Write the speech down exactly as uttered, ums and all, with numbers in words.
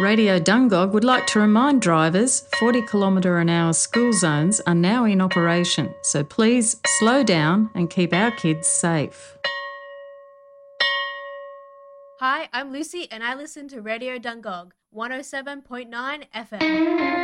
Radio Dungog would like to remind drivers forty kilometre an hour school zones are now in operation, so please slow down and keep our kids safe. Hi, I'm Lucy and I listen to Radio Dungog, one oh seven point nine F M.